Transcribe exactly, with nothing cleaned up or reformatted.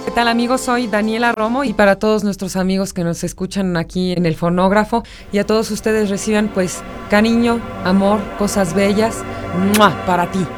¿Qué tal, amigos? Soy Daniela Romo y para todos nuestros amigos que nos escuchan aquí en el fonógrafo y a todos ustedes reciban pues cariño, amor, cosas bellas, ¡mua!, para ti.